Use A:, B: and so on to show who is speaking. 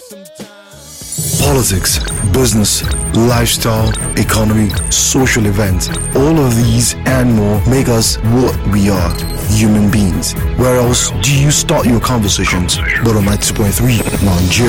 A: Politics, business, lifestyle, economy, social events, all of these and more make us what we are, human beings. Where else do you start your conversations but on 92.3 Nigeria?